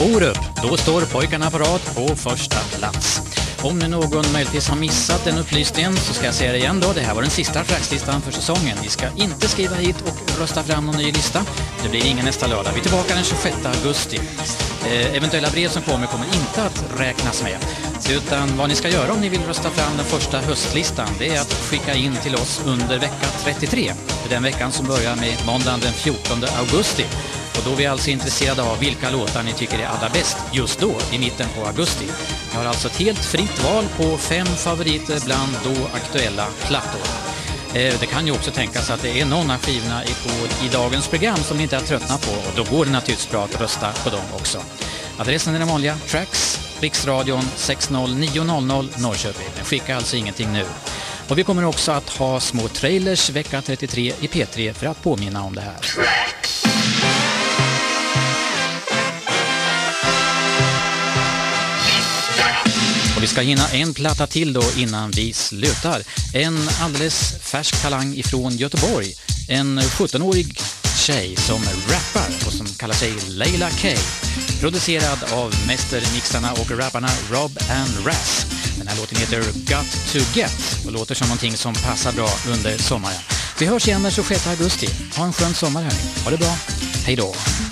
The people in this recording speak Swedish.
Orup, då står pojkarna på rad på första plats. Om nu någon möjligtvis har missat den upplysningen så ska jag säga det igen då. Det här var den sista trackslistan för säsongen. Ni ska inte skriva hit och rösta fram någon ny lista. Det blir ingen nästa lördag. Vi är tillbaka den 26 augusti. Eventuella brev som kommer inte att räknas med. Utan vad ni ska göra om ni vill rösta fram den första höstlistan, det är att skicka in till oss under vecka 33. Den veckan som börjar med måndagen den 14 augusti. Och då är vi alltså intresserade av vilka låtar ni tycker är allra bäst just då, i mitten på augusti. Ni har alltså ett helt fritt val på 5 favoriter bland då aktuella plattor. Det kan ju också tänkas att det är någon av skivorna i dagens program som ni inte har tröttnat på, och då går det naturligtvis bra att rösta på dem också. Adressen är den vanliga, Tracks, Riksradion 60900 Norrköping. Men skicka alltså ingenting nu. Och vi kommer också att ha små trailers vecka 33 i P3 för att påminna om det här. Vi ska hinna en platta till då innan vi slutar. En alldeles färsk talang ifrån Göteborg. En 17-årig tjej som rappar och som kallar sig Leila K. Producerad av mästermixarna och rapparna Rob and Raz. Den här låten heter Got to Get och låter som någonting som passar bra under sommaren. Vi hörs igen den 26 augusti. Ha en skön sommar här. Ha det bra. Hej då.